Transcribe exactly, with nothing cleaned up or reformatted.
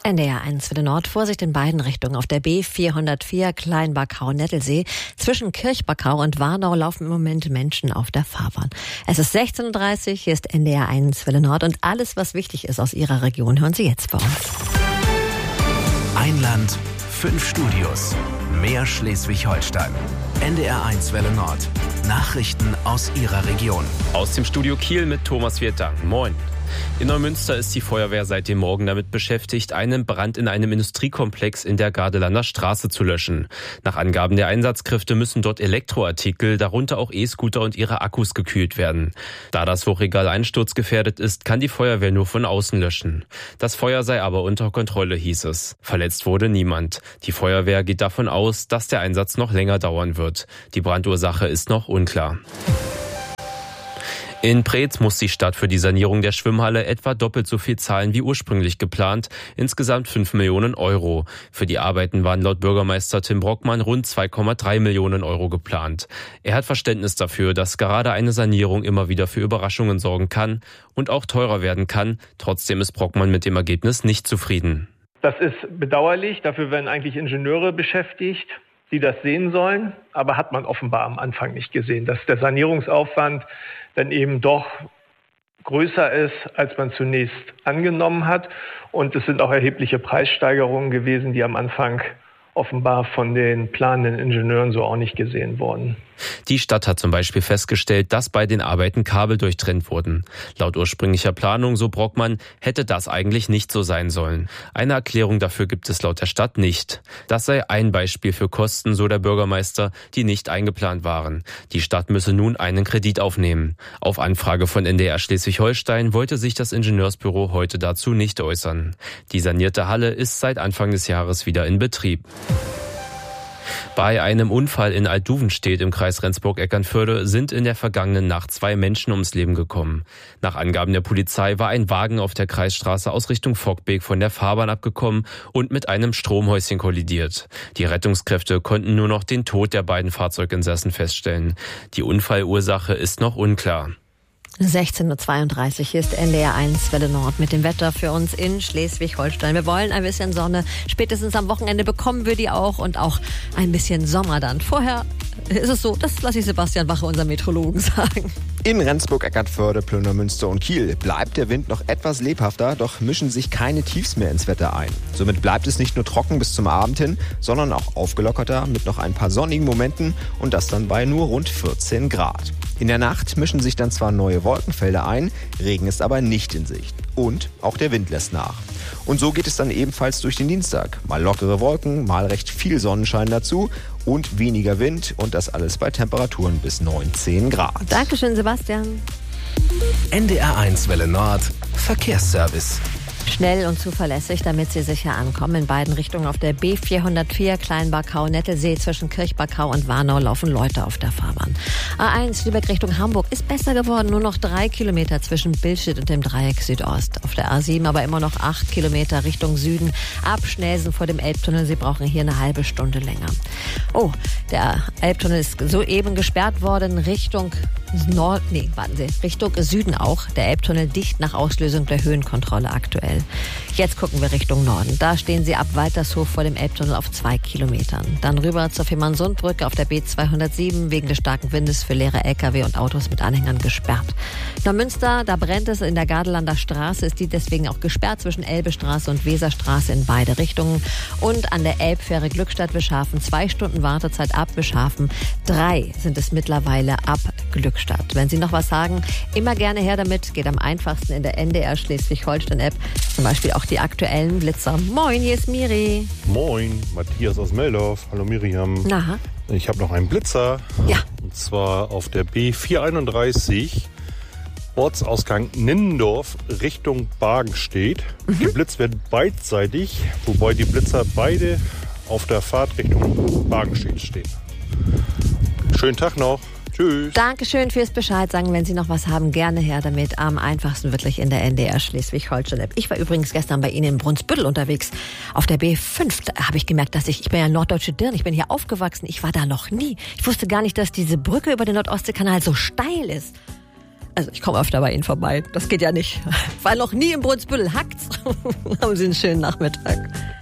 N D R eins für den Nord. Vorsicht in beiden Richtungen. Auf der B vierhundertvier Kleinbachau-Nettelsee. Zwischen Kirchbachau und Warnau laufen im Moment Menschen auf der Fahrbahn. Es ist sechzehn Uhr dreißig. Hier ist N D R eins für den Nord. Und alles, was wichtig ist aus Ihrer Region, hören Sie jetzt bei uns. Ein Land, fünf Studios. Mehr Schleswig-Holstein. N D R eins Welle Nord. Nachrichten aus Ihrer Region. Aus dem Studio Kiel mit Thomas Wirtang. Moin. In Neumünster ist die Feuerwehr seit dem Morgen damit beschäftigt, einen Brand in einem Industriekomplex in der Gardelander Straße zu löschen. Nach Angaben der Einsatzkräfte müssen dort Elektroartikel, darunter auch E-Scooter und ihre Akkus gekühlt werden. Da das Hochregal einsturzgefährdet ist, kann die Feuerwehr nur von außen löschen. Das Feuer sei aber unter Kontrolle, hieß es. Verletzt wurde niemand. Die Feuerwehr geht davon aus, dass der Einsatz noch länger dauern wird. Die Brandursache ist noch unklar. In Preetz muss die Stadt für die Sanierung der Schwimmhalle etwa doppelt so viel zahlen wie ursprünglich geplant, insgesamt fünf Millionen Euro. Für die Arbeiten waren laut Bürgermeister Tim Brockmann rund zwei Komma drei Millionen Euro geplant. Er hat Verständnis dafür, dass gerade eine Sanierung immer wieder für Überraschungen sorgen kann und auch teurer werden kann. Trotzdem ist Brockmann mit dem Ergebnis nicht zufrieden. Das ist bedauerlich, dafür werden eigentlich Ingenieure beschäftigt, die das sehen sollen, aber hat man offenbar am Anfang nicht gesehen, dass der Sanierungsaufwand dann eben doch größer ist, als man zunächst angenommen hat. Und es sind auch erhebliche Preissteigerungen gewesen, die am Anfang offenbar von den planenden Ingenieuren so auch nicht gesehen wurden. Die Stadt hat zum Beispiel festgestellt, dass bei den Arbeiten Kabel durchtrennt wurden. Laut ursprünglicher Planung, so Brockmann, hätte das eigentlich nicht so sein sollen. Eine Erklärung dafür gibt es laut der Stadt nicht. Das sei ein Beispiel für Kosten, so der Bürgermeister, die nicht eingeplant waren. Die Stadt müsse nun einen Kredit aufnehmen. Auf Anfrage von N D R Schleswig-Holstein wollte sich das Ingenieursbüro heute dazu nicht äußern. Die sanierte Halle ist seit Anfang des Jahres wieder in Betrieb. Bei einem Unfall in Altduvenstedt im Kreis Rendsburg-Eckernförde sind in der vergangenen Nacht zwei Menschen ums Leben gekommen. Nach Angaben der Polizei war ein Wagen auf der Kreisstraße aus Richtung Voggbeek von der Fahrbahn abgekommen und mit einem Stromhäuschen kollidiert. Die Rettungskräfte konnten nur noch den Tod der beiden Fahrzeuginsassen feststellen. Die Unfallursache ist noch unklar. sechzehn Uhr zweiunddreißig, hier ist N D R eins Welle Nord mit dem Wetter für uns in Schleswig-Holstein. Wir wollen ein bisschen Sonne. Spätestens am Wochenende bekommen wir die auch und auch ein bisschen Sommer dann. Vorher ist es so, das lasse ich Sebastian Wache, unser Meteorologen, sagen. In Rendsburg-Eckernförde, Plünermünster und Kiel bleibt der Wind noch etwas lebhafter, doch mischen sich keine Tiefs mehr ins Wetter ein. Somit bleibt es nicht nur trocken bis zum Abend hin, sondern auch aufgelockerter mit noch ein paar sonnigen Momenten und das dann bei nur rund vierzehn Grad. In der Nacht mischen sich dann zwar neue Wolkenfelder ein, Regen ist aber nicht in Sicht. Und auch der Wind lässt nach. Und so geht es dann ebenfalls durch den Dienstag. Mal lockere Wolken, mal recht viel Sonnenschein dazu und weniger Wind und das alles bei Temperaturen bis neunzehn Grad. Dankeschön, Sebastian. N D R eins Welle Nord, Verkehrsservice. Schnell und zuverlässig, damit Sie sicher ankommen. In beiden Richtungen auf der B vierhundertvier Kleinbachau-Nettelsee zwischen Kirchbachau und Warnau laufen Leute auf der Fahrbahn. A eins Lübeck Richtung Hamburg ist besser geworden, nur noch drei Kilometer zwischen Billstedt und dem Dreieck Südost. Auf der A sieben aber immer noch acht Kilometer Richtung Süden. Ab Schnelsen vor dem Elbtunnel, Sie brauchen hier eine halbe Stunde länger. Oh, der Elbtunnel ist soeben gesperrt worden Richtung Nord, nee, warten Sie, Richtung Süden auch. Der Elbtunnel dicht nach Auslösung der Höhenkontrolle aktuell. Jetzt gucken wir Richtung Norden. Da stehen Sie ab Waltershof vor dem Elbtunnel auf zwei Kilometern. Dann rüber zur Fehmarnsundbrücke auf der B zweihundertsieben wegen des starken Windes für leere L K W und Autos mit Anhängern gesperrt. Neumünster, da brennt es in der Gardelander Straße, ist die deswegen auch gesperrt zwischen Elbestraße und Weserstraße in beide Richtungen. Und an der Elbfähre Glückstadt-Wischhafen zwei Stunden Wartezeit ab Wischhafen. Drei sind es mittlerweile ab Glückstadt. Wenn Sie noch was sagen, immer gerne her damit. Geht am einfachsten in der N D R Schleswig-Holstein-App. Zum Beispiel auch die aktuellen Blitzer. Moin, hier ist Miri. Moin, Matthias aus Meldorf. Hallo Miriam. Na. Ich habe noch einen Blitzer. Ja. Und zwar auf der B vierhunderteinunddreißig, Ortsausgang Ninnendorf, Richtung Bargenstedt. Mhm. Geblitzt wird beidseitig, wobei die Blitzer beide auf der Fahrt Richtung Bargenstedt stehen. Schönen Tag noch. Tschüss. Dankeschön fürs Bescheid sagen. Wenn Sie noch was haben, gerne her damit. Am einfachsten wirklich in der N D R Schleswig-Holstein-App. Ich war übrigens gestern bei Ihnen in Brunsbüttel unterwegs. Auf der B fünf habe ich gemerkt, dass ich, ich bin ja norddeutsche Dirn, ich bin hier aufgewachsen. Ich war da noch nie. Ich wusste gar nicht, dass diese Brücke über den Nord-Ostsee-Kanal so steil ist. Also ich komme öfter bei Ihnen vorbei. Das geht ja nicht. Ich war noch nie im Brunsbüttel. Hackt's. Haben Sie einen schönen Nachmittag.